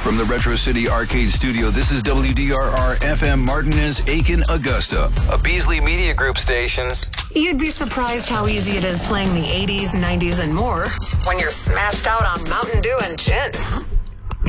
From the Retro City Arcade Studio, this is WDRR FM Martinez, Aiken, Augusta, a Beasley Media Group station. You'd be surprised how easy it is playing the 80s, 90s, and more when you're smashed out on Mountain Dew and gin.